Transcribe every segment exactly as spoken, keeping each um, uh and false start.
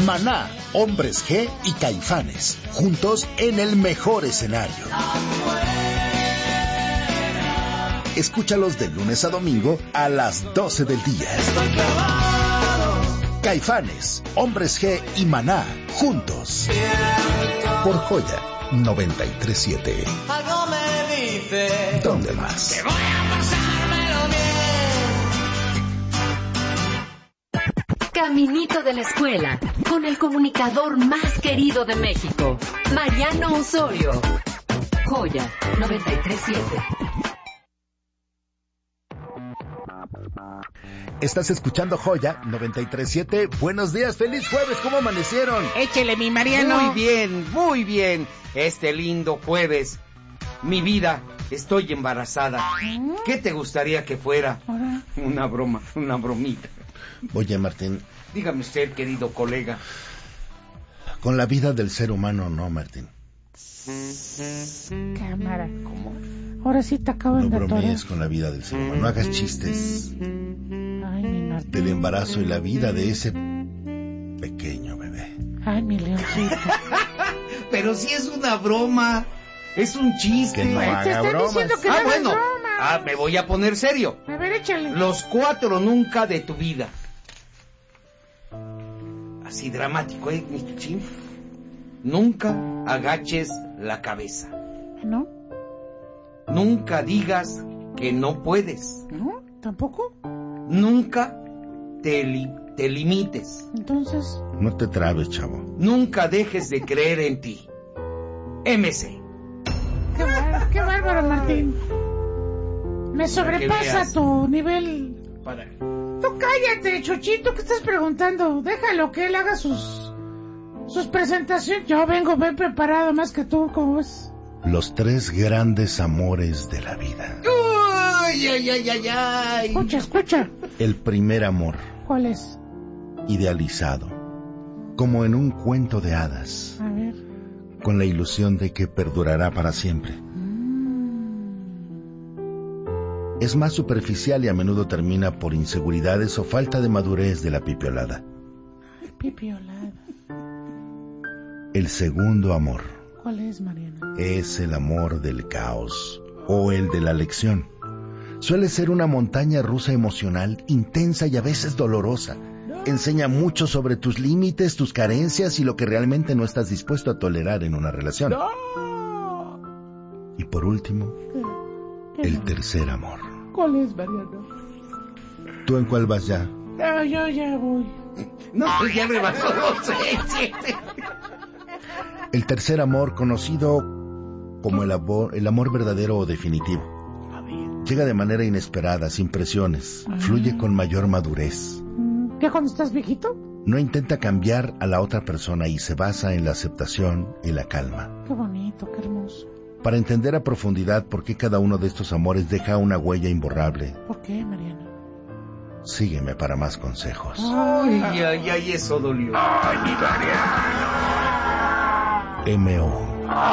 Maná, Hombres G y Caifanes, juntos en el mejor escenario. Escúchalos de lunes a domingo a las doce del día. Caifanes, Hombres G y Maná, juntos. Por Joya noventa y tres siete. Algo me dice. ¿Dónde más? Que voy a pasármelo bien. Caminito de la escuela, con el comunicador más querido de México, Mariano Osorio. Joya noventa y tres siete. Estás escuchando Joya noventa y tres siete. Buenos días, feliz jueves, ¿cómo amanecieron? Échele, mi Mariano. Muy bien, muy bien. Este lindo jueves. Mi vida, estoy embarazada. ¿Qué te gustaría que fuera? Una broma, una bromita. Oye, Martín. Dígame usted, querido colega. Con la vida del ser humano, no, Martín. Cámara, ¿cómo? Ahora sí te acaban no de atorar. No bromees con la vida del ser humano, no hagas chistes. Ay, mi Martín. Del embarazo y la vida de ese pequeño bebé. Ay, mi leoncito. Pero si es una broma, es un chiste. Que no Te haga están bromas. diciendo que ah, no hagas bueno. broma. Ah, me voy a poner serio. A ver, échale. Los cuatro nunca de tu vida. Así dramático, ¿eh, mi chuchín? Nunca agaches la cabeza. ¿No? Nunca digas que no puedes. ¿No? ¿Tampoco? Nunca te, li- te limites. Entonces... No te trabes, chavo. Nunca dejes de creer en ti. M C. Qué bárbaro, qué bárbaro, Martín. Me sobrepasa veas. tu nivel. Para... Tú cállate, Chuchito, ¿qué estás preguntando? Déjalo que él haga sus... sus presentaciones. Yo vengo bien preparado más que tú, ¿cómo ves? Los tres grandes amores de la vida. Ay, ay, ay, ay, ay. Escucha, escucha. El primer amor, ¿Cuál es? idealizado, como en un cuento de hadas, A ver. con la ilusión de que perdurará para siempre. Es más superficial y a menudo termina por inseguridades o falta de madurez de la pipiolada. Ay, pipiolada. El segundo amor ¿Cuál es, Mariana? es el amor del caos o el de la lección. Suele ser una montaña rusa emocional, intensa y a veces dolorosa. Enseña mucho sobre tus límites, tus carencias y lo que realmente no estás dispuesto a tolerar en una relación. ¡No! Y por último, ¿Qué el no? tercer amor. ¿Cuál es, Mariana? ¿Tú en cuál vas ya? Ah, yo ya voy. No, pues ya rebasó los seis. El tercer amor, conocido como el amor, el amor verdadero o definitivo. Llega de manera inesperada, sin presiones. Ah. Fluye con mayor madurez. ¿Qué cuando estás viejito? No intenta cambiar a la otra persona y se basa en la aceptación y la calma. Qué bonito, qué hermoso. Para entender a profundidad por qué cada uno de estos amores deja una huella imborrable, ¿Por qué, Mariana? sígueme para más consejos. Ay, ay, ay, eso dolió. Ay, mi Mariana. M O.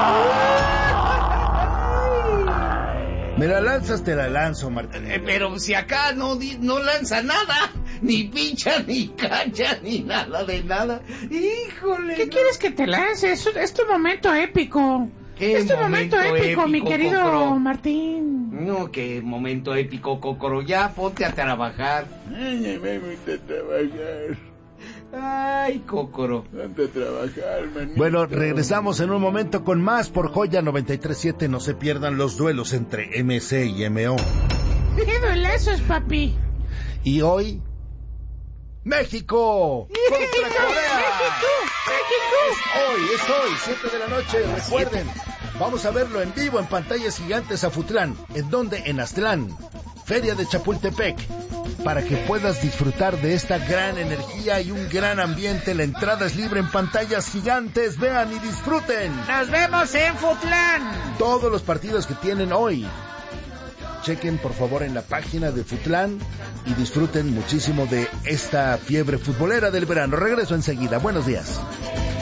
¿Me la lanzas? Te la lanzo, Martín. Eh, pero si acá no, di- no lanza nada. Ni pincha, ni cancha, ni nada de nada. Híjole. ¿Qué no. quieres que te lance? Es, es tu momento épico. ¿Qué Es tu momento, momento épico, mi épico, querido Cocoro? Martín. No, qué momento épico, Cocoro. Ya, ponte a trabajar. Ay, me gusta trabajar. Ay, Cocoro. Ponte a trabajar, manito. Bueno, regresamos en un momento con más por Joya noventa y tres siete. No se pierdan los duelos entre M C y M O. ¡Qué duelazos, papi! Y hoy, México contra Corea. Es hoy, es hoy, siete de la noche. Recuerden, vamos a verlo en vivo en pantallas gigantes a Futlán. ¿En dónde? En Aztlán, Feria de Chapultepec. Para que puedas disfrutar de esta gran energía y un gran ambiente. La entrada es libre en pantallas gigantes. Vean y disfruten ¡Nos vemos en Futlán! todos los partidos que tienen hoy. Chequen por favor en la página de Futlán y disfruten muchísimo de esta fiebre futbolera del verano. Regreso enseguida. Buenos días.